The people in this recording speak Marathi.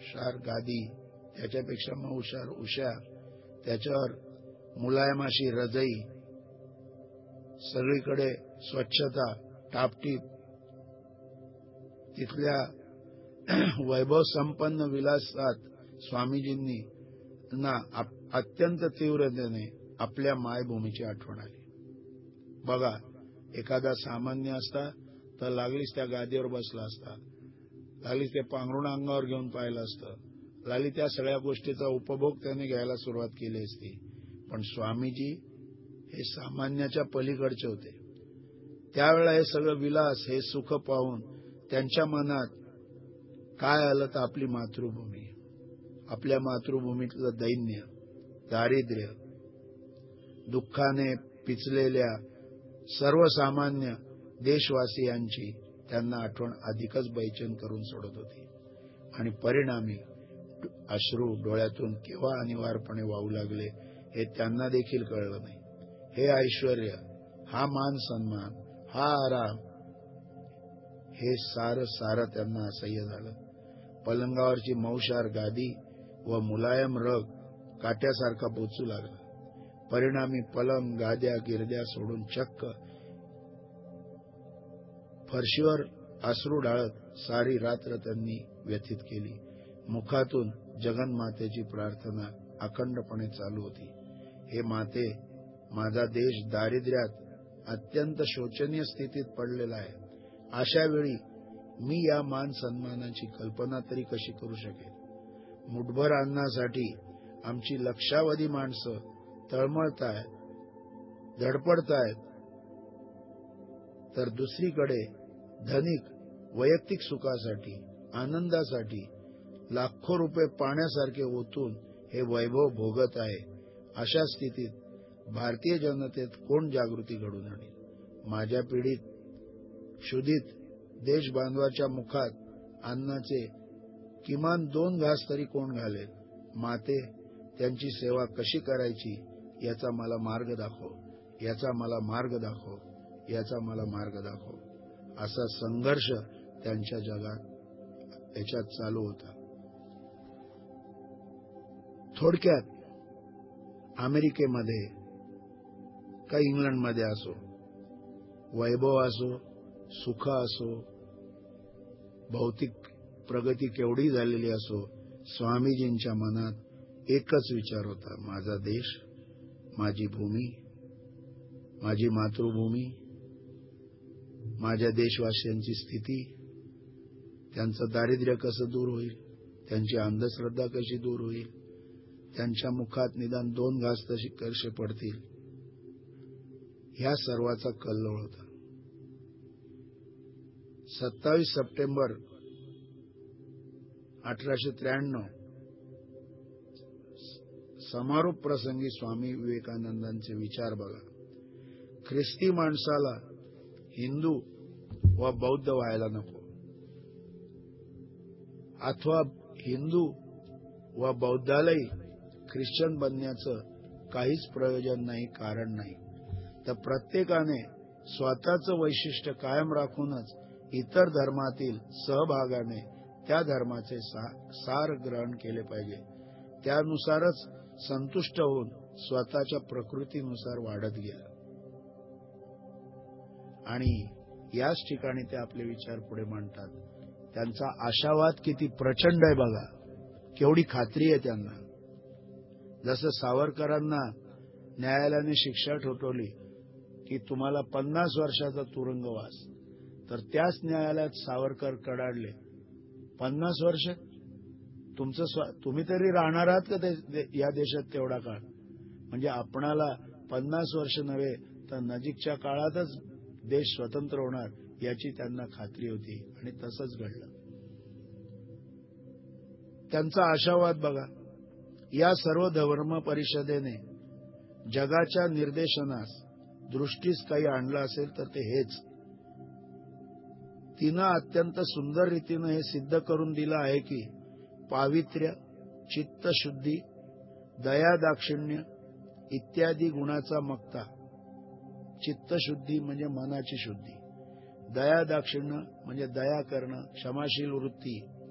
मऊशार गादी, त्याच्यापेक्षा मऊशार उशा, त्याच्यावर मुलायमाशी रजई, सगळीकडे स्वच्छता, टापटीप, तिथल्या वैभव संपन्न विलासात स्वामीजींनी अत्यंत तीव्रतेने आपल्या मायभूमीची आठवण आली. बघा, एखादा सामान्य असता तर लागलीच त्या गादीवर बसला असता, लागलीच ते पांघरुण अंगावर घेऊन पाहिलं असतं, लागली त्या सगळ्या गोष्टीचा उपभोग त्याने घ्यायला सुरुवात केली असती. पण स्वामीजी हे सामान्याच्या पलीकडचे होते. त्यावेळेला हे सगळं विलास, हे सुख पाहून त्यांच्या मनात काय आलं तर आपली मातृभूमी, आपल्या मातृभूमीतलं दैन्य, दारिद्र्य, दुःखाने पिचलेल्या सर्वसामान्य देशवासियांची त्यांना आठवण अधिकच बैचेन करून सोडत होती. आणि परिणामी अश्रू डोळ्यातून केव्हा अनिवार्यपणे वाहू लागले हे त्यांना देखील कळलं नाही. हे ऐश्वर्य, हा मान सन्मान, हा आराम, हे सारं त्यांना असह्य झालं. पलंगावरची मऊशार गादी व मुलायम रग काट्यासारखा बोचू लागला. परिणामी पलंग, गाद्या, गिरद्या सोडून चक्क फरशीवर अश्रू ढाळत सारी रात्र त्यांनी व्यतीत केली. मुखातून जगन्मातेची प्रार्थना अखंडपणे चालू होती. हे माते, माझा देश दारिद्र्यात अत्यंत शोचनीय स्थितीत पडलेला आहे. अशा वेळी मी या मान सन्मानाची कल्पना तरी कशी करू शकेल? मुठभर अन्नासाठी आमची लक्षावधी माणसं तळमळतायत, धडपडतायत, तर दुसरीकडे धनिक वैयक्तिक सुखासाठी, आनंदासाठी लाखो रुपये पाण्यासारखे ओतून हे वैभव भोगत आहे. अशा स्थितीत भारतीय जनतेत कोण जागृती घडून आणेल? माझ्या पिढीत क्षुधित देशबांधवाच्या मुखात अन्नाचे किमान 2 घास तरी कोण घालेल? माते, त्यांची सेवा कशी करायची याचा मला मार्ग दाखव, याचा मला मार्ग दाखव, याचा मला मार्ग दाखव. असा संघर्ष त्यांच्या जगात याच्यात चालू होता. थोडक्यात अमेरिकेमध्ये का इंग्लंडमध्ये असो, वैभव असो, सुख असो, भौतिक प्रगती केवढी झालेली असो, स्वामीजींच्या मनात एकच विचार होता, माझा देश, माझी भूमी, माझी मातृभूमी, माझ्या देशवासियांची स्थिती, त्यांचं दारिद्र्य कसं दूर होईल, त्यांची अंधश्रद्धा कशी दूर होईल, त्यांच्या मुखात निदान 2 घास तशी कसे पडतील, ह्या सर्वाचा कल्लोळ होता. 27 सप्टेंबर 1893 समारोप प्रसंगी स्वामी विवेकानंदांचे विचार बघा. ख्रिस्ती माणसाला हिंदू व बौद्ध व्हायला नको, अथवा हिंदू व बौद्धालाही ख्रिश्चन बनण्याचं काहीच प्रयोजन नाही, कारण नाही. तर प्रत्येकाने स्वतःचं वैशिष्ट्य कायम राखूनच इतर धर्मातील सहभागाने त्या धर्माचे सार ग्रहण केले पाहिजे. त्यानुसारच संतुष्ट होऊन स्वतःच्या प्रकृतीनुसार वाढत गेलं. आणि याच ठिकाणी ते आपले विचार पुढे मांडतात. त्यांचा आशावाद किती प्रचंड आहे बघा, केवढी खात्री आहे त्यांना. जसं सावरकरांना न्यायालयाने शिक्षा ठोठावली की तुम्हाला 50 वर्षाचा तुरुंगवास, तर त्याच न्यायालयात सावरकर कडाडले, 50 वर्ष तुम्ही तरी राहणार आहात का या देशात तेवढा काळ? म्हणजे आपणाला 50 वर्ष नव्हे तर नजीकच्या काळातच देश स्वतंत्र होणार याची त्यांना खात्री होती. आणि तसंच घडलं. त्यांचा आशावाद बघा. या सर्व धर्म परिषदेने जगाच्या निर्देशनास दृष्टीस काही आणलं असेल तर ते हेच. तिनं अत्यंत सुंदर रीतीनं हे सिद्ध करून दिलं आहे की पावित्र्य, चित्तशुद्धी, दया, दाक्षिण्य इत्यादी गुणाचा मक्ता. चित्तशुद्धी म्हणजे मनाची शुद्धी, दया दाक्षिण्य म्हणजे दया करणं, क्षमाशील वृत्ती,